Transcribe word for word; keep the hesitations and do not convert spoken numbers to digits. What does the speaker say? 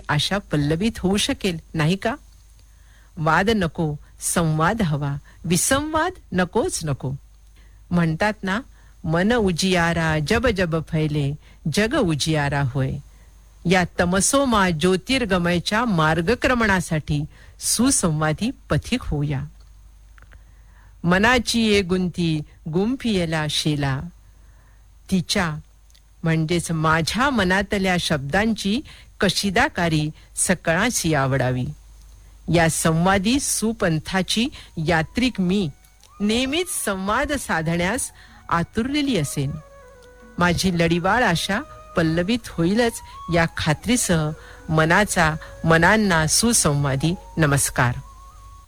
आशा पल्लवित होऊ शकेल, नाही का? वाद नको, संवाद हवा, विसंवाद नकोच नको. म्हणतात ना, मन उजियारा जब जब फैले, जग उजियारा होय. या तमसोमा ज्योतिर्गमयच्या मार्गक्रमणासाठी सुसंवादी पथिक होऊया. मनाची ये गुंती गुंफियला शेला, तिच्या म्हणजेच माझ्या मनातल्या शब्दांची कशिदाकारी सकळाशी आवडावी. या संवादी सुपंथाची यात्रिक मी नेहमीच संवाद साधण्यास आतुरलेली असेन. माझी लढीवाळ आशा पल्लवित होईलच या खात्रीसह मनाचा मनांना सुसंवादी नमस्कार.